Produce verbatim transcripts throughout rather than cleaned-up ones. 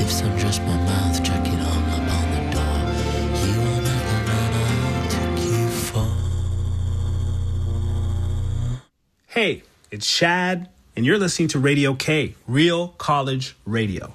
If undress my mouth, check it on upon the door. You are not the man I took you for. Hey, it's Shad, and you're listening to Radio K, Real College Radio.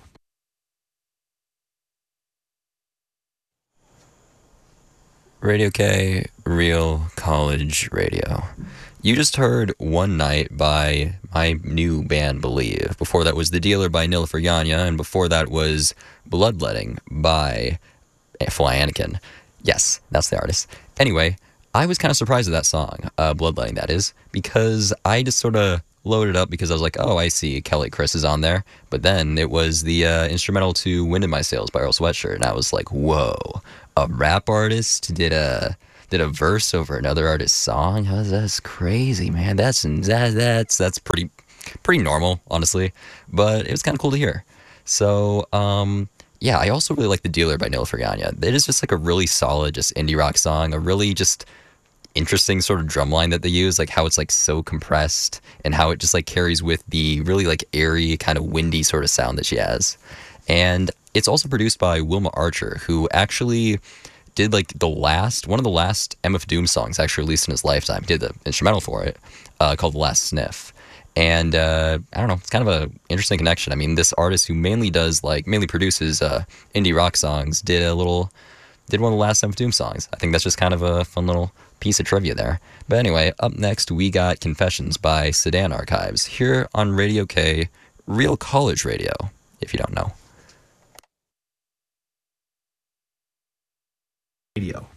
Radio K, Real College Radio. You just heard One Night by my new band, Believe. Before that was The Dealer by Nilüfer Yanya, and before that was Bloodletting by Flanagan. Yes, that's the artist. Anyway, I was kind of surprised at that song, uh, Bloodletting, that is, because I just sort of loaded up because I was like, oh, I see Kelly Chris is on there. But then it was the uh, instrumental to Wind in My Sails by Earl Sweatshirt, and I was like, whoa, a rap artist did a did a verse over another artist's song? That's crazy, man. That's that, that's that's pretty pretty normal, honestly. But it was kind of cool to hear. So, um, yeah, I also really like The Dealer by Nilüfer Yanya. It is just like a really solid, just indie rock song, a really just interesting sort of drum line that they use, like how it's like so compressed and how it just like carries with the really like airy, kind of windy sort of sound that she has. And it's also produced by Wilma Archer, who actually did like the last, one of the last M F Doom songs actually released in his lifetime. He did the instrumental for it, uh, called The Last Sniff. And uh, I don't know, it's kind of a interesting connection. I mean, this artist who mainly does like, mainly produces uh, indie rock songs, did a little, did one of the last M F Doom songs. I think that's just kind of a fun little piece of trivia there. But anyway, up next we got Confessions by Sedan Archives here on Radio K, Real College Radio, if you don't know. Radio.